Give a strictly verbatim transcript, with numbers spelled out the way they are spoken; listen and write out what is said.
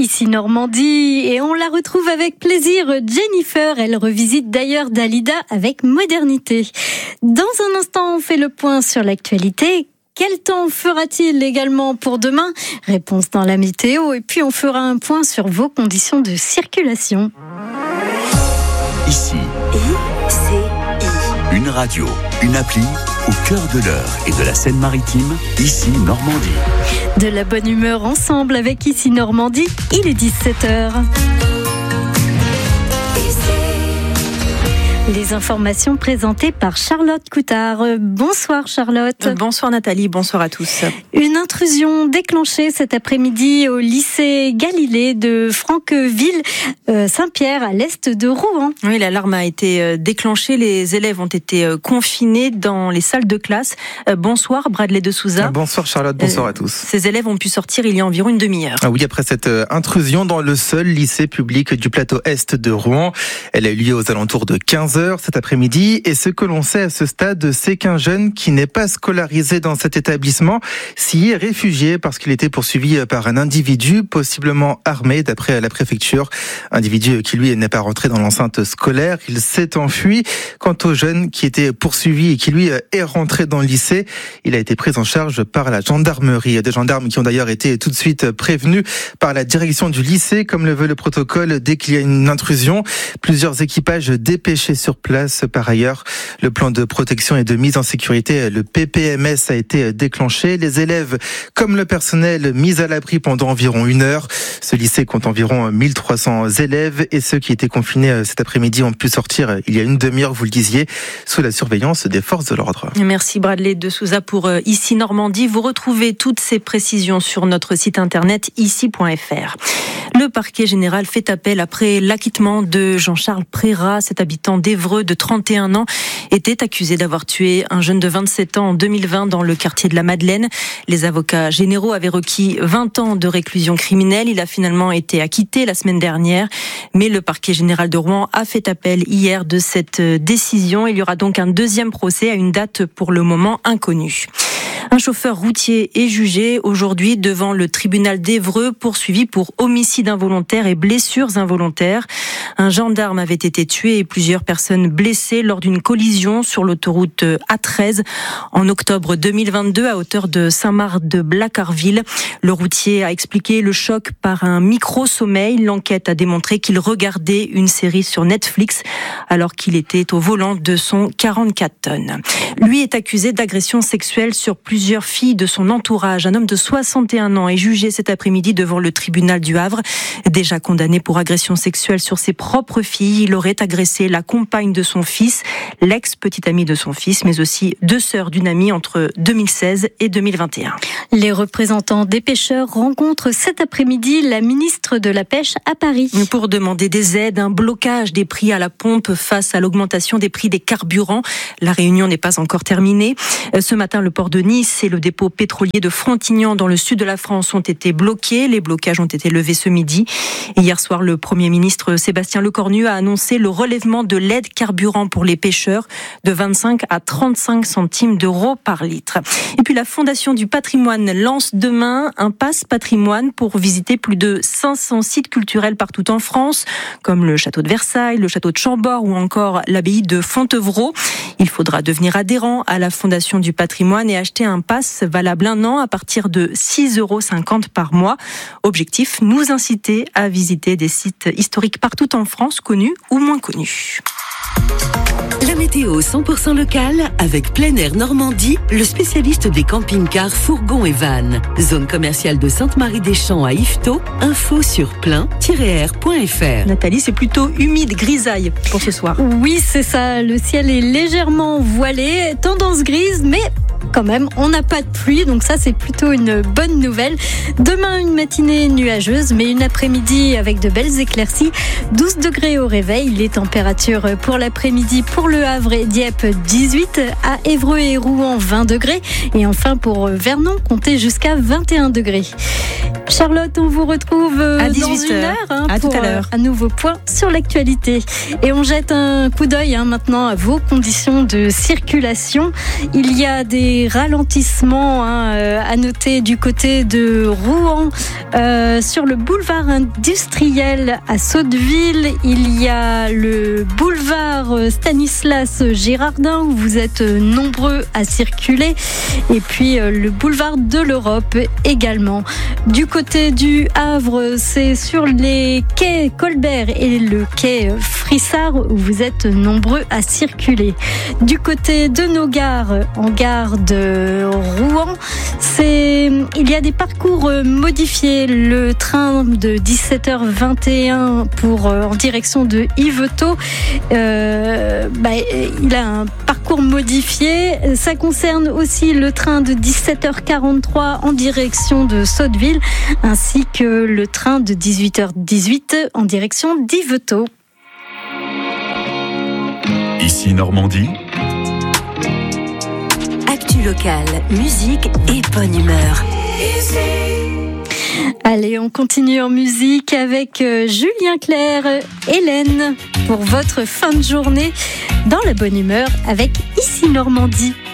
Ici Normandie et on la retrouve avec plaisir. Jennifer, elle revisite d'ailleurs Dalida avec modernité. Dans un instant, on fait le point sur l'actualité. Quel temps fera-t-il également pour demain ? Réponse dans la météo et puis on fera un point sur vos conditions de circulation. Ici, I C I. Une radio, une appli au cœur de l'Eure et de la Seine-Maritime, Ici Normandie. De la bonne humeur ensemble avec Ici Normandie, il est dix-sept heures. Les informations présentées par Charlotte Coutard. Bonsoir Charlotte. Bonsoir Nathalie, bonsoir à tous. Une intrusion déclenchée cet après-midi au lycée Galilée de Franqueville, euh, Saint-Pierre, à l'est de Rouen. Oui, l'alarme a été déclenchée. Les élèves ont été confinés dans les salles de classe. Euh, bonsoir Bradley de Souza. Bonsoir Charlotte, bonsoir euh, à tous. Ces élèves ont pu sortir il y a environ une demi-heure. Ah oui, après cette intrusion dans le seul lycée public du plateau est de Rouen. Elle a eu lieu aux alentours de quinze heures cet après-midi, et ce que l'on sait à ce stade, c'est qu'un jeune qui n'est pas scolarisé dans cet établissement s'y est réfugié parce qu'il était poursuivi par un individu possiblement armé, d'après la préfecture. Individu qui lui n'est pas rentré dans l'enceinte scolaire, il s'est enfui. Quant au jeune qui était poursuivi et qui lui est rentré dans le lycée, il a été pris en charge par la gendarmerie. Des gendarmes qui ont d'ailleurs été tout de suite prévenus par la direction du lycée, comme le veut le protocole, dès qu'il y a une intrusion. Plusieurs équipages dépêchés sur place. Par ailleurs, le plan de protection et de mise en sécurité, le P P M S, a été déclenché. Les élèves comme le personnel mis à l'abri pendant environ une heure. Ce lycée compte environ mille trois cents élèves et ceux qui étaient confinés cet après-midi ont pu sortir il y a une demi-heure, vous le disiez, sous la surveillance des forces de l'ordre. Merci Bradley de Souza pour Ici Normandie. Vous retrouvez toutes ces précisions sur notre site internet ici point f r. Le parquet général fait appel après l'acquittement de Jean-Charles Prérat. Cet habitant d'Évreux de trente et un ans était accusé d'avoir tué un jeune de vingt-sept ans en deux mille vingt dans le quartier de la Madeleine. Les avocats généraux avaient requis vingt ans de réclusion criminelle. Il a finalement été acquitté la semaine dernière. Mais le parquet général de Rouen a fait appel hier de cette décision. Il y aura donc un deuxième procès à une date pour le moment inconnue. Un chauffeur routier est jugé aujourd'hui devant le tribunal d'Évreux, poursuivi pour homicide involontaire et blessures involontaires. Un gendarme avait été tué et plusieurs personnes blessées lors d'une collision sur l'autoroute A treize en octobre deux mille vingt-deux à hauteur de Saint-Marc-de-Blacarville. Le routier a expliqué le choc par un micro-sommeil. L'enquête a démontré qu'il regardait une série sur Netflix alors qu'il était au volant de son quarante-quatre tonnes. Lui est accusé d'agression sexuelle sur plusieurs filles de son entourage. Un homme de soixante et un ans est jugé cet après-midi devant le tribunal du Havre. Déjà condamné pour agression sexuelle sur ses propres filles, il aurait agressé la compagne de son fils, l'ex-petite amie de son fils, mais aussi deux sœurs d'une amie entre deux mille seize et deux mille vingt et un. Les représentants des pêcheurs rencontrent cet après-midi la ministre de la Pêche à Paris. Pour demander des aides, un blocage des prix à la pompe face à l'augmentation des prix des carburants. La réunion n'est pas encore terminée. Ce matin, le port de Nice et le dépôt pétrolier de Frontignan dans le sud de la France ont été bloqués. Les blocages ont été levés ce midi. Et hier soir, le Premier ministre Sébastien Lecornu a annoncé le relèvement de l'aide carburant pour les pêcheurs de vingt-cinq à trente-cinq centimes d'euros par litre. Et puis la Fondation du patrimoine lance demain un pass patrimoine pour visiter plus de cinq cents sites culturels partout en France, comme le château de Versailles, le château de Chambord ou encore l'abbaye de Fontevraud. Il faudra devenir adhérent à la Fondation du patrimoine et acheter un pass valable un an à partir de six euros cinquante par mois. Objectif, nous inciter à visiter des sites historiques partout en France, connus ou moins connus. La météo cent pour cent locale avec Plein Air Normandie, le spécialiste des camping-cars, fourgons et vannes. Zone commerciale de Sainte-Marie-des-Champs à Yvetot. Info sur plein tiret air point f r. Nathalie, c'est plutôt humide, grisaille pour ce soir. Oui, c'est ça. Le ciel est légèrement voilé, tendance grise, mais quand même, on n'a pas de pluie, donc ça c'est plutôt une bonne nouvelle. Demain, une matinée nuageuse, mais une après-midi avec de belles éclaircies. douze degrés au réveil, les températures pour l'après-midi pour Le Havre et Dieppe dix-huit, à Évreux et Rouen vingt degrés, et enfin pour Vernon, comptez jusqu'à vingt et un degrés. Charlotte, on vous retrouve à dans une heure hein, à pour tout à l'heure. un nouveau point sur l'actualité. Et on jette un coup d'œil hein, maintenant à vos conditions de circulation. Il y a des ralentissements hein, à noter du côté de Rouen, euh, sur le boulevard industriel à Sotteville. Il y a le boulevard Stanislas Gérardin où vous êtes nombreux à circuler. Et puis euh, le boulevard de l'Europe également. Du côté du Havre, c'est sur les quais Colbert et le quai Frissard où vous êtes nombreux à circuler. Du côté de nos gares, en gare de Rouen, c'est, il y a des parcours modifiés. Le train de dix-sept heures vingt et un pour, en direction de Yvetot, euh, bah, il a un parcours modifié. Ça concerne aussi le train de dix-sept heures quarante-trois en direction de Sotteville, ainsi que le train de dix-huit heures dix-huit en direction d'Yvetot. Ici Normandie. Actu locale, musique et bonne humeur. Allez, on continue en musique avec Julien Clerc, Hélène, pour votre fin de journée dans la bonne humeur avec Ici Normandie.